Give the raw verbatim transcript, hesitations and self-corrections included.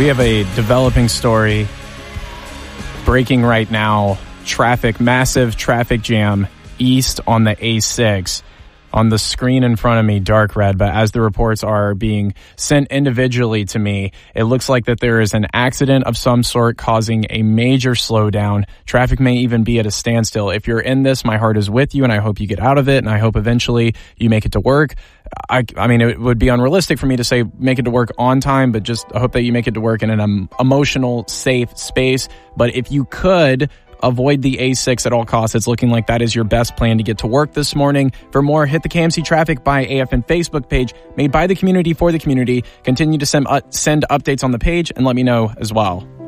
We have a developing story breaking right now. Traffic, massive traffic jam east on the A six. On the screen in front of me, dark red, but as the reports are being sent individually to me, it looks like that there is an accident of some sort causing a major slowdown. Traffic may even be at a standstill. If you're in this, my heart is with you, and I hope you get out of it, and I hope eventually you make it to work. I, I mean, it would be unrealistic for me to say make it to work on time, but just hope that you make it to work in an um, emotional, safe space. But if you could avoid the A six at all costs, it's looking like that is your best plan to get to work this morning. For more, hit the K M C Traffic by A F N Facebook page, made by the community for the community. Continue to send, uh, send updates on the page and let me know as well.